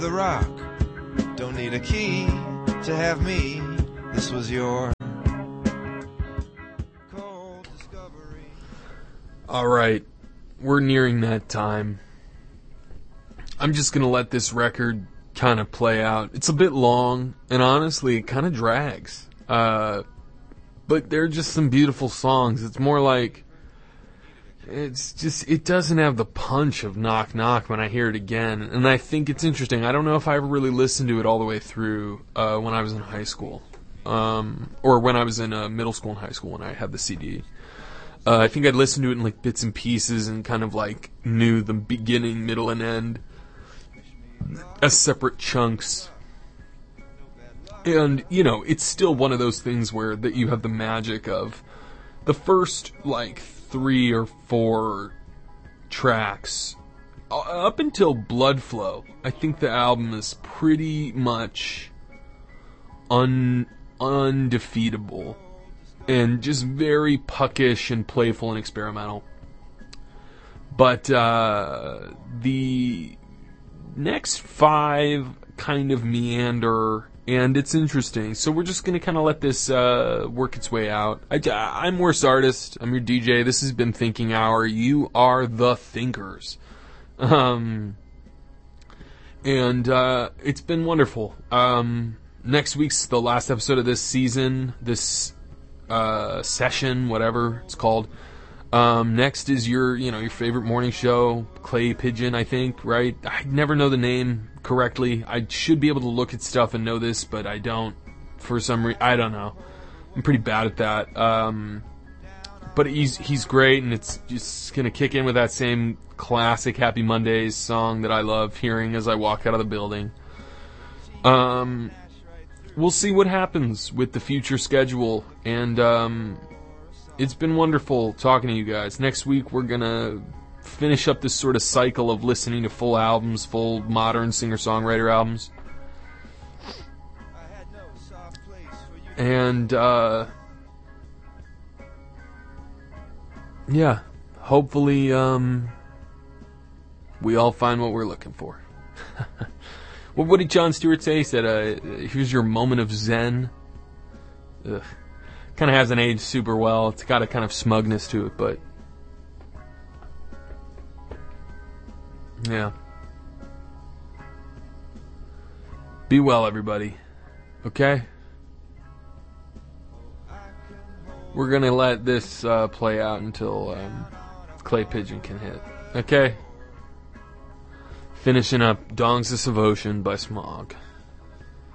the rock. Don't need a key to have me. This was your cold discovery. Alright, we're nearing that time. I'm just gonna let this record kind of play out. It's a bit long, and honestly, it kind of drags. But they're just some beautiful songs. It's more like, it doesn't have the punch of Knock Knock when I hear it again. And I think it's interesting. I don't know if I ever really listened to it all the way through when I was in high school. Or when I was in middle school and high school when I had the CD. I think I'd listened to it in like bits and pieces and kind of like knew the beginning, middle, and end as separate chunks. And, you know, it's still one of those things where that you have the magic of the first, like, 3 or 4 tracks. Up until Blood Flow, I think the album is pretty much undefeatable. And just very puckish and playful and experimental. But, the next 5 kind of meander, and it's interesting. So we're just going to kind of let this work its way out. I'm Worst Artist. I'm your DJ. This has been Thinking Hour. You are the thinkers. And it's been wonderful. Next week's the last episode of this season, this session, whatever it's called. Next is your favorite morning show, Clay Pigeon, I think, right? I never know the name correctly. I should be able to look at stuff and know this, but I don't. For some reason, I don't know. I'm pretty bad at that. But he's great, and it's just gonna kick in with that same classic Happy Mondays song that I love hearing as I walk out of the building. We'll see what happens with the future schedule, and it's been wonderful talking to you guys. Next week we're gonna finish up this sort of cycle of listening to full albums, full modern singer-songwriter albums. And, yeah, hopefully, we all find what we're looking for. Well, what did Jon Stewart say? He said, here's your moment of zen. Ugh. Kind of hasn't aged super well. It's got a kind of smugness to it, but yeah. Be well, everybody. Okay? We're gonna let this play out until Clay Pigeon can hit. Okay? Finishing up Dongs of Devotion by Smog.